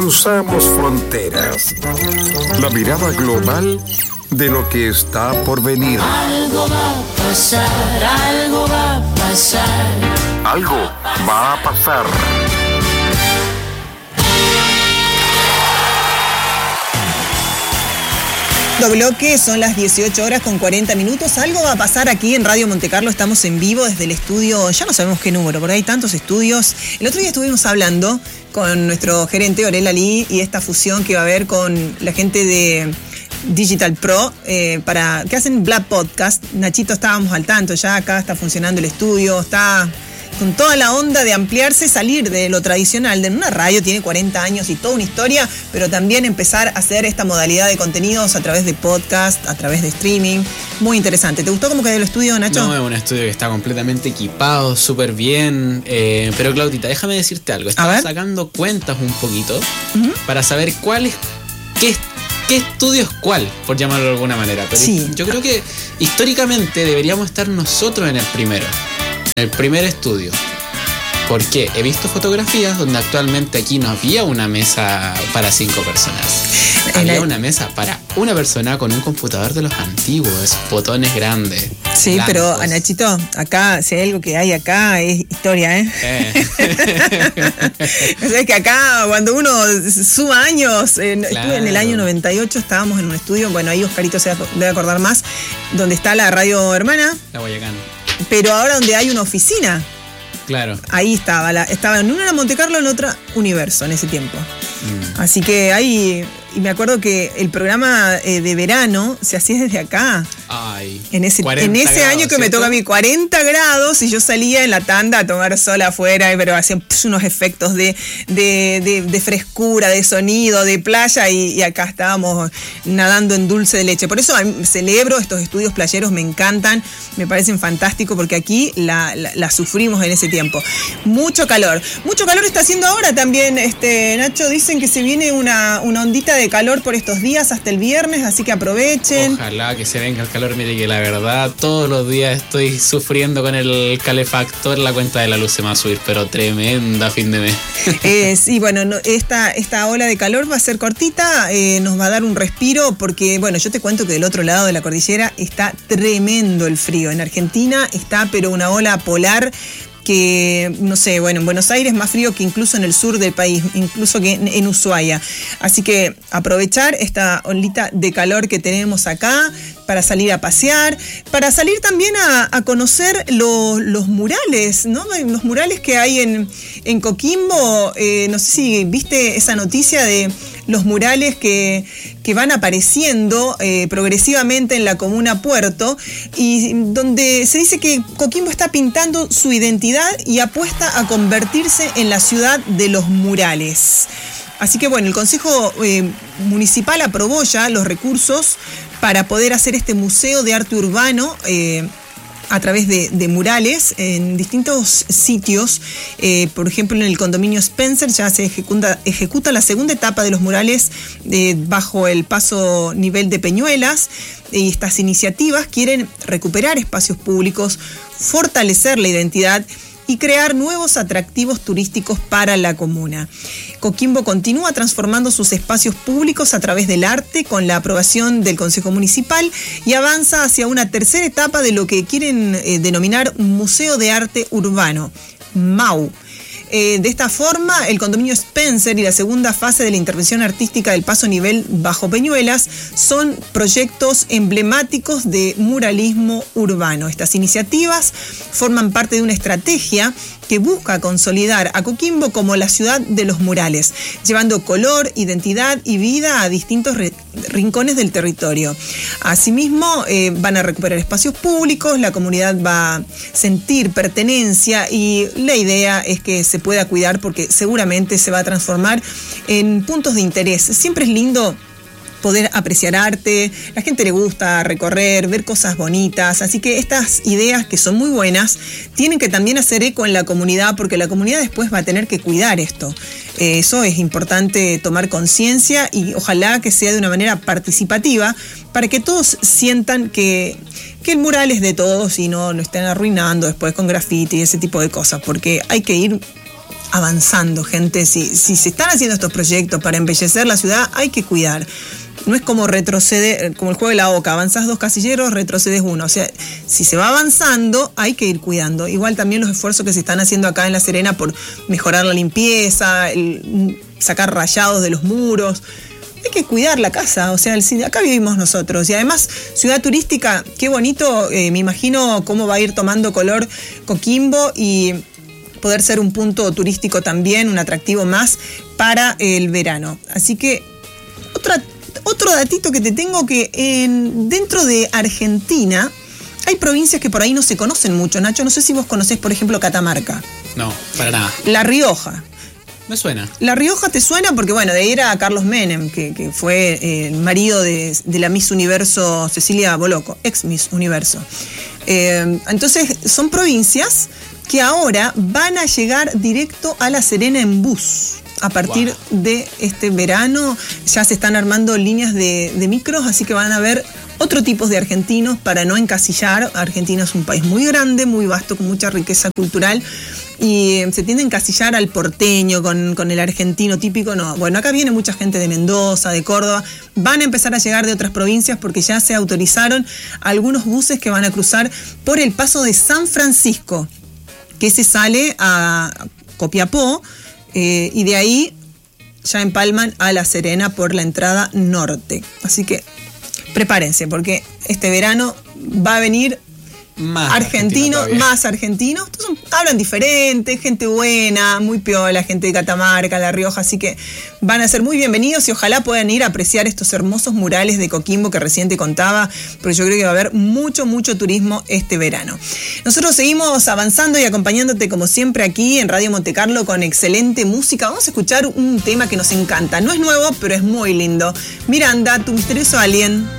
cruzamos fronteras. La mirada global de lo que está por venir. Algo va a pasar, algo va a pasar. Algo va a pasar. Bloque, son las 18 horas con 40 minutos. Algo va a pasar aquí en Radio Montecarlo. Estamos en vivo desde el estudio, ya no sabemos qué número, porque hay tantos estudios. El otro día estuvimos hablando con nuestro gerente Orel Ali y esta fusión que va a haber con la gente de Digital Pro, para que hacen Black Podcast. Nachito, estábamos al tanto, ya acá está funcionando el estudio, está con toda la onda de ampliarse, salir de lo tradicional de una radio, tiene 40 años y toda una historia, pero también empezar a hacer esta modalidad de contenidos a través de podcast, a través de streaming. Muy interesante. ¿Te gustó cómo quedó el estudio, Nacho? No, es un estudio que está completamente equipado, súper bien. Pero Claudita, déjame decirte algo. Estaba sacando cuentas un poquito para saber qué estudio es cuál, por llamarlo de alguna manera. Pero sí, yo creo que históricamente deberíamos estar nosotros en el primer estudio. ¿Por qué? He visto fotografías donde actualmente aquí no había una mesa para 5 personas. Había una mesa para una persona con un computador de los antiguos, botones grandes. Sí, blancos. Pero Nachito, acá, si hay algo que hay acá, es historia, O sea, que acá, cuando uno suma años, claro. Estuve en el año 98, estábamos en un estudio, bueno, ahí Oscarito se debe acordar más, donde está la radio hermana. La Guayacán. Pero ahora donde hay una oficina. Claro. Ahí estaba en una era Montecarlo, en otra Universo en ese tiempo. Así que ahí, y me acuerdo que el programa de verano se hacía desde acá. Ay, en ese grados, año que ¿cierto? Me toca a mí 40 grados y yo salía en la tanda a tomar sol afuera, pero hacían unos efectos de frescura, de sonido, de playa y acá estábamos nadando en dulce de leche. Por eso celebro estos estudios playeros, me encantan, me parecen fantásticos porque aquí la sufrimos en ese tiempo. Mucho calor está haciendo ahora también, Nacho, dicen que se viene una ondita de calor por estos días hasta el viernes, así que aprovechen. Ojalá que se venga el calor, mire que la verdad todos los días estoy sufriendo con el calefactor, la cuenta de la luz se me va a subir, pero tremenda fin de mes. Sí, bueno, esta ola de calor va a ser cortita, nos va a dar un respiro porque, bueno, yo te cuento que del otro lado de la cordillera está tremendo el frío. En Argentina está, pero una ola polar que, no sé, bueno, en Buenos Aires más frío que incluso en el sur del país, incluso que en Ushuaia. Así que aprovechar esta olita de calor que tenemos acá para salir a pasear, para salir también a conocer los murales, ¿no? Los murales que hay en Coquimbo. No sé si viste esa noticia de los murales que van apareciendo progresivamente en la comuna Puerto, y donde se dice que Coquimbo está pintando su identidad y apuesta a convertirse en la ciudad de los murales. Así que bueno, el Consejo Municipal aprobó ya los recursos para poder hacer este museo de arte urbano a través de murales en distintos sitios. Por ejemplo, en el condominio Spencer ya se ejecuta la segunda etapa de los murales bajo el paso nivel de Peñuelas. Y estas iniciativas quieren recuperar espacios públicos, fortalecer la identidad y crear nuevos atractivos turísticos para la comuna. Coquimbo continúa transformando sus espacios públicos a través del arte con la aprobación del Consejo Municipal y avanza hacia una tercera etapa de lo que quieren denominar Museo de Arte Urbano, MAU. De esta forma, el condominio Spencer y la segunda fase de la intervención artística del paso nivel bajo Peñuelas son proyectos emblemáticos de muralismo urbano. Estas iniciativas forman parte de una estrategia que busca consolidar a Coquimbo como la ciudad de los murales, llevando color, identidad y vida a distintos rincones del territorio. Asimismo, van a recuperar espacios públicos, la comunidad va a sentir pertenencia y la idea es que se pueda cuidar porque seguramente se va a transformar en puntos de interés. Siempre es lindo poder apreciar arte, la gente le gusta recorrer, ver cosas bonitas, así que estas ideas que son muy buenas tienen que también hacer eco en la comunidad porque la comunidad después va a tener que cuidar esto. Eso es importante tomar conciencia y ojalá que sea de una manera participativa para que todos sientan que el mural es de todos y no lo estén arruinando después con graffiti y ese tipo de cosas, porque hay que ir avanzando, gente. Si se están haciendo estos proyectos para embellecer la ciudad, hay que cuidar. No es como retroceder, como el juego de la oca, avanzás 2 casilleros, retrocedes 1. O sea, si se va avanzando, hay que ir cuidando. Igual también los esfuerzos que se están haciendo acá en La Serena por mejorar la limpieza, sacar rayados de los muros. Hay que cuidar la casa, o sea, acá vivimos nosotros. Y además, ciudad turística, qué bonito, me imagino cómo va a ir tomando color Coquimbo y poder ser un punto turístico también, un atractivo más para el verano. Así que, otro datito que te tengo, que dentro de Argentina hay provincias que por ahí no se conocen mucho, Nacho. No sé si vos conocés, por ejemplo, Catamarca. No, para nada. La Rioja. Me suena. La Rioja te suena porque, bueno, de ahí era Carlos Menem, que fue el marido de la Miss Universo Cecilia Boloco, ex Miss Universo. Entonces, son provincias que ahora van a llegar directo a La Serena en bus. A partir de este verano ya se están armando líneas de micros, así que van a haber otro tipo de argentinos para no encasillar. Argentina es un país muy grande, muy vasto, con mucha riqueza cultural, y se tiende a encasillar al porteño con el argentino típico. No, bueno, acá viene mucha gente de Mendoza, de Córdoba, van a empezar a llegar de otras provincias porque ya se autorizaron algunos buses que van a cruzar por el paso de San Francisco, que se sale a Copiapó, y de ahí ya empalman a La Serena por la entrada norte. Así que prepárense, porque este verano va a venir más argentinos. Hablan diferente, gente buena, muy piola, gente de Catamarca, La Rioja, así que van a ser muy bienvenidos y ojalá puedan ir a apreciar estos hermosos murales de Coquimbo que recién te contaba, pero yo creo que va a haber mucho turismo este verano. Nosotros seguimos avanzando y acompañándote como siempre aquí en Radio Montecarlo con excelente música. Vamos a escuchar un tema que nos encanta, no es nuevo, pero es muy lindo. Miranda, tu misterioso alien.